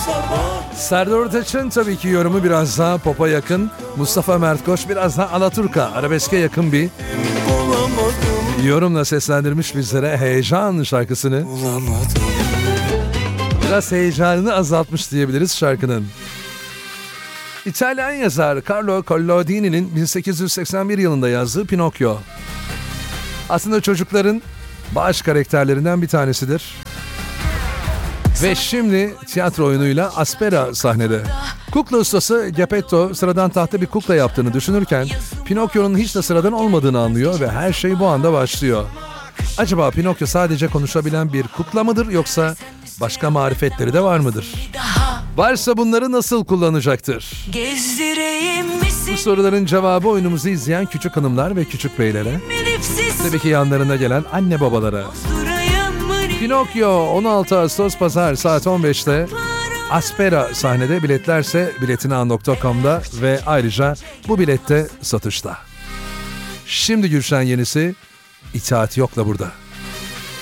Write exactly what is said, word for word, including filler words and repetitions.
Serdar Ortaç'ın tabii ki yorumu biraz daha pop'a yakın. Mustafa Mertkoç biraz daha Alaturka, arabeske yakın bir yorumla seslendirmiş bizlere Heyecan şarkısını. Biraz heyecanını azaltmış diyebiliriz şarkının. İtalyan yazar Carlo Collodini'nin bin sekiz yüz seksen bir yılında yazdığı Pinokyo. Aslında çocukların baş karakterlerinden bir tanesidir. Ve şimdi tiyatro oyunuyla Aspera sahnede. Kukla ustası Geppetto sıradan tahta bir kukla yaptığını düşünürken Pinokyo'nun hiç de sıradan olmadığını anlıyor ve her şey bu anda başlıyor. Acaba Pinokyo sadece konuşabilen bir kukla mıdır yoksa başka marifetleri de var mıdır? Varsa bunları nasıl kullanacaktır? Bu soruların cevabı oyunumuzu izleyen küçük hanımlar ve küçük beylere. Tabii ki yanlarına gelen anne babalara. Pinokyo on altı Ağustos Pazar saat on beşte Aspera sahnede, biletlerse biletinahan nokta com'da ve ayrıca bu bilette satışta. Şimdi Gülşen Yenisi, İtaat Yok'la burada.